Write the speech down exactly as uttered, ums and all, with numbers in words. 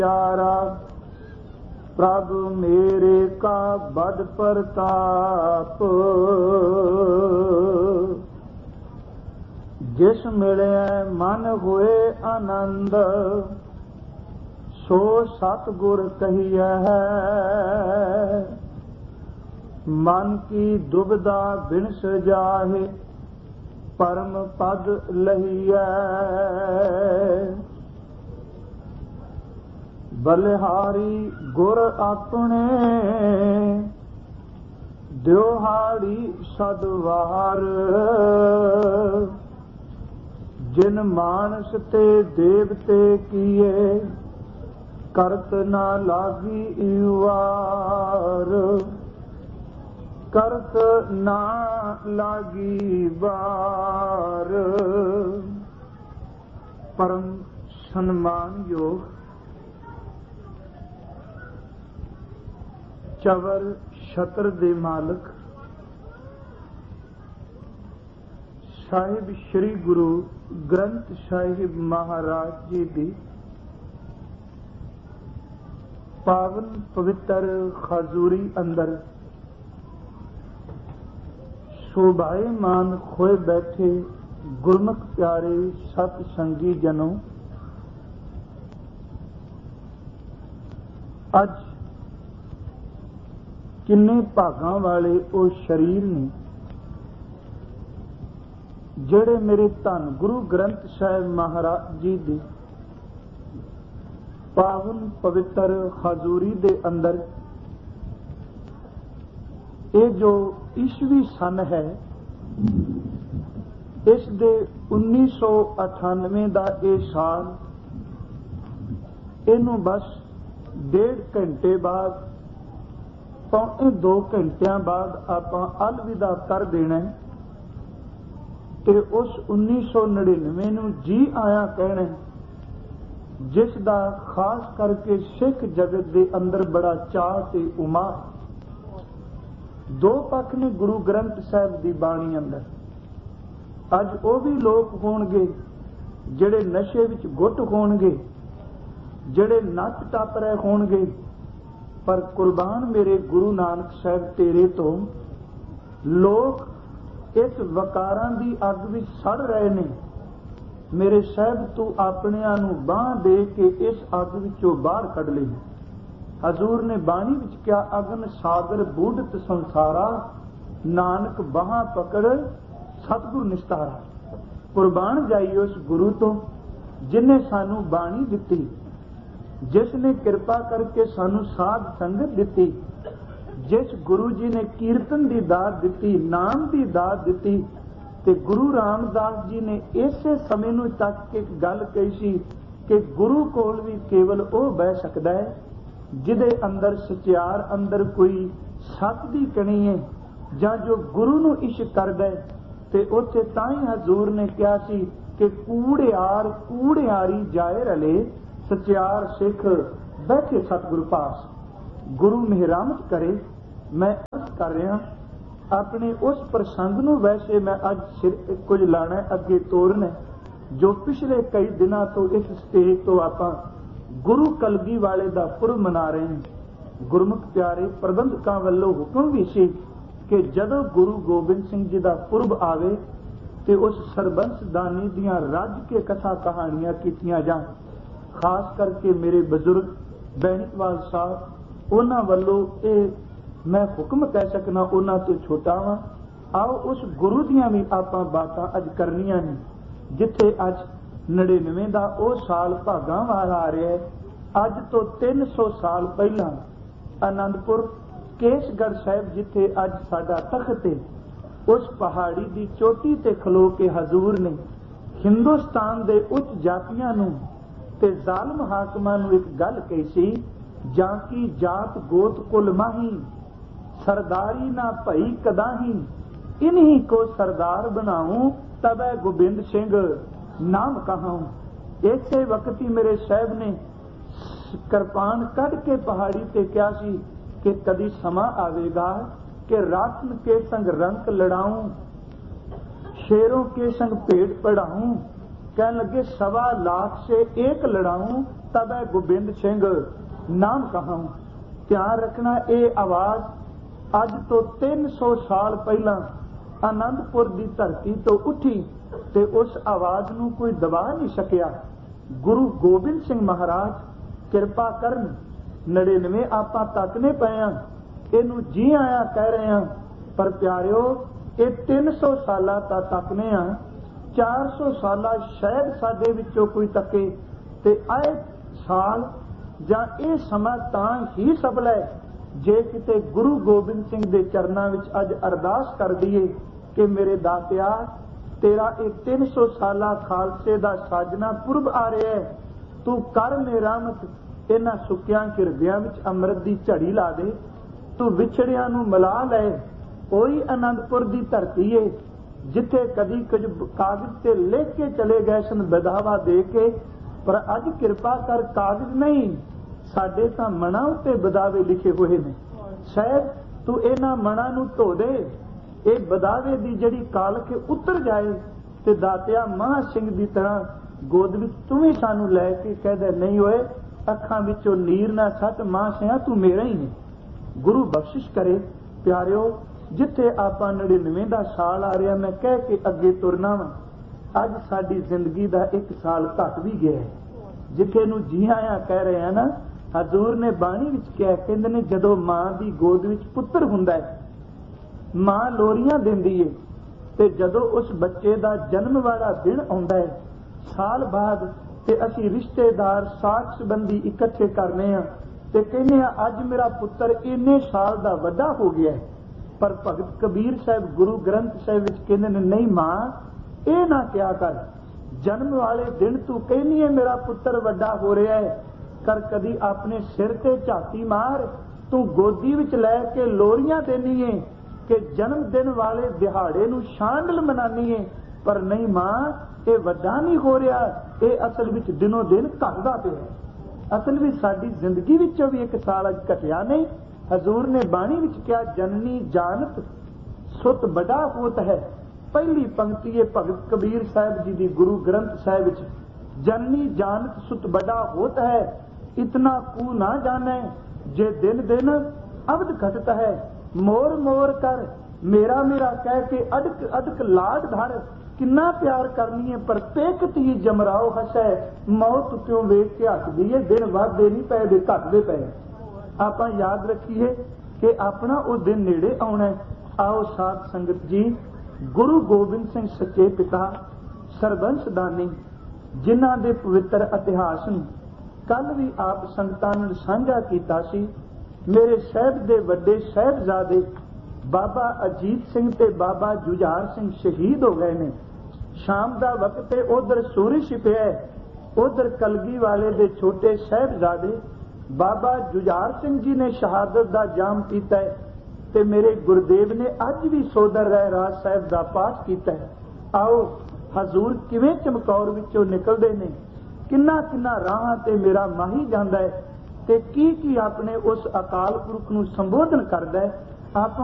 प्यारा प्रभु मेरे का बड़ प्रताप। जिस मिले मन हुए आनंद सो सतगुर कहिए है। मन की दुविधा बिनस जाहे परम पद लहिए। बलिहारी गुर अपने दिहाड़ी सदवार। जिन मानस ते देवते किए करत ना लागी वार। करत ना लागी वार। परम सम्मान योग चवर छत्र दे मालक साहिब श्री गुरु ग्रंथ साहिब महाराज जी दी पावन पवित्र खजूरी अंदर शोभायमान खोए बैठे गुरमुख प्यारे सत संगी जनों, अज किन्ने भागां वाले वो शरीर ने जेड़े मेरे धन गुरु ग्रंथ साहिब महाराज जी दी पावन पवित्र हजूरी दे अंदर ये जो ईस्वी सन है इस दे उन्नीस सौ अठानवे का ये साल इनू बस डेढ़ घंटे बाद पौने दो घंटिया बाद आपां अलविदा कर देना ते उस उन्नीस सौ नड़िनवे नूं जी आया कहना जिस दा खास करके सिख जगत दे अंदर बड़ा चाह ते उमा। दो पक्ष ने गुरु ग्रंथ साहिब दी बाणी अंदर। अज वो भी लोग होणगे जिहड़े नशे विच गुट होणगे, जिहड़े नच टप रहे होणगे, पर कुर्बान मेरे गुरु नानक साहिब तेरे तो लोग इस वकारां दी अग विच सड़ रहे ने। मेरे साहिब तू अपनिआं नूं बांह दे के इस अग विचों बाहर कढ ले। हजूर ने बाणी विच क्या अगन सागर बूढ़त संसारा नानक बाहां पकड़ सतगुर निस्तारा। कुर्बान जाइए उस गुरु तो जिन्हें सानू बाणी दिती, जिसने कृपा करके सानू साध संगत दिती, जिस गुरु जी ने कीर्तन की दात दिती, नाम की दात दिती। ते गुरु रामदास जी ने इसे समय नूं तक एक गल कही सी कि गुरु कोल भी केवल वो बह सकता है जिदे अंदर सचियार अंदर कोई सत दी कणी है जां जो गुरु नूं इश्क करदा है। ते उत्थे तां ही हजूर ने कहा सी कि कूड़ियार कूड़ियारी जाए रले सचियार सिख बैठे सतगुरु पास। गुरु मेहरामत करे। मैं अर्ज कर रहा अपने उस प्रसंग नूं वैसे मैं अज सिर कुछ लाना अगे तोरना जो पिछले कई दिनों तो इस स्टेज तो आपां गुरु कलगी वाले दा पुरब मना रहे हैं। गुरमुख प्यारे प्रबंधकां वल्लों हुक्म भी सी कि जदों गुरु गोबिंद सिंह जी दा पुरब आवे ते उस सरबंस दानी दियां रज के कथा कहानियां कीतियां जाण। खास करके मेरे बजुर्ग बैणीवाल साहब उन्हां वल्लों ये मैं हुक्म कह सकना, उन्हां तो छोटा वां। आओ उस गुरु दियां भी आपां बातां अज करनियां ने जिथे अज नड़िनवे का वो साल भागां वाल आ रहा है। अज तो तीन सौ साल पहला आनंदपुर केसगढ़ साहिब जिथे अज साडा तख्त है उस पहाड़ी की चोटी ते खलो के हजूर ने हिंदुस्तान के उच्च जातियां नूं ते जालम हाकमां नूं एक गल कही सी, जां की जात गोत कुल माही सरदारी ना भई कदाही, इन्हीं को सरदार बनाऊं तबै गोबिंद सिंह नाम कहाऊं। इसे वक्त ही मेरे साहब ने कृपान कढ़ के पहाड़ी ते क्या सी कि कदी समा आवेगा कि रातन के संग रंक लड़ाऊं, शेरों के संग पेट पढ़ाऊं। कह लगे सवा लाख से एक लड़ाऊं, तब है गोबिंद सिंह नाम कहां। ध्यान रखना, ये आवाज अज तो तीन सौ साल पहला आनंदपुर की धरती तो उठी ते उस आवाज नूं कोई दबा नहीं सकिया। गुरु गोबिंद सिंह महाराज किरपा करन, नड़िनवे आपां तकने पे आ, इनू जी आया कह रहे हैं, पर प्यारिओ ये तीन सौ साल तकने आ, चार सौ साल शायद साडे विचों कोई तके ते आए साल जां ये समा तां ही सफल है जे किते गुरु गोबिंद सिंह दे चरनां विच अज अरदास कर दईए कि मेरे दातिया तेरा एक तीन सौ साल खालसे दा साजना पुरब आ रहा है, तू कर मेरामत इन्हां सुक्कियां किरदियां विच अमृत दी झड़ी ला दे, तू विछड़ियां नूं मिला लै। ओही आनंदपुर दी धरती है जिथे कदी कुछ कागज ते लिख के चले गए सन बधावा दे के, पर अज किरपा कर कागज नहीं, साडे तां मनां उत्ते बदावे लिखे हुए ने। शायद तू इन्हां मनां नूं धो दे, ये बदावे दी जड़ी कालख उतर जाए ते दातिया महा सिंह दी तरह गोद विच तू भी सानू लैके कह दे, नहीं होए अखां विचों नीर ना सट, मां सिया तू मेरा ही ने। गुरु बख्शिश करे प्यारिओ, जिथे आपां नड़िनवे दा साल आ रहा, मैं कह के अगे तुरना वा, अज साडी जिंदगी दा एक साल घट भी गया है। जिथे नूं जी आया कह रहे हैं ना, हजूर ने बाणी विच कहा, कहंदे ने जदों मां दी गोद विच पुत्र हुंदा है, मां लोरियां दिंदी है, ते जदों उस बच्चे दा जन्म वाला दिन आउंदा है, साल बाद ते असीं रिश्तेदार साख संबंधी इकट्ठे करने आ ते कहने आ अज मेरा पुत्र इन्ने साल दा वड्डा हो गया है। पर भगत कबीर साहब गुरु ग्रंथ साहिब विच कहंदे ने, नहीं मां ये ना क्या कर, जन्म वाले दिन तू कहनी है मेरा पुत्र वड्डा हो रहा है, कर कदी अपने सिर ते झाती मार, तू गोदी विच लै के लोरियां देनी है कि जन्म दिन वाले दिहाड़े नूं शामिल मनानी है। पर नहीं मां, ये वड्डा नहीं हो रहा, ये असल विच दिनों दिन घटदा पिया। असल विच साडी जिंदगी विचों भी एक साल अज घटिया नहीं। हजूर ने बाणी विच कहा, जननी जानत सुत बड़ा होत है। पहली पंक्ति है भगत कबीर साहब जी दी गुरु ग्रंथ साहिब विच, जननी जानत सुत बड़ा होत है, इतना कू ना जाने जे दिन दिन अवध घटत है। मोर मोर कर मेरा मेरा कह के अडक अडक लाड धर, किन्ना प्यार करनी है, पर पेकत ही जमराओ हसै, मौत क्यों वेख के हसदी है, दिन वधदे नहीं पए दे घटदे पए। आपां याद रखिए कि अपना वो दिन नेड़े आउणा है। आओ साध संगत जी, गुरु गोबिंद सिंह सच्चे पिता सरबंस दानी, जिन्हां दे पवित्र इतिहास नूं कल भी आप संगतां नाल साझा कीता सी। मेरे साहिब दे वड्डे साहिबजादे बाबा अजीत सिंह ते बाबा जुझार सिंह शहीद हो गए ने। शाम दा वक्त है, उधर सूरज छिपिया है, उधर कलगी वाले दे छोटे साहिबजादे बाबा जुझार सिंह जी ने शहादत दा जाम पीता है, ते मेरे गुरुदेव ने अज भी सोदर राय राज साहिब दा पाठ कीता है। आओ हजूर किवें चमकौर विचों निकलदे ने, किन्ना किन्ना राहां ते मेरा माही जांदा है, ते की की अपने उस अकाल पुरख नूं संबोधन करदा है। आप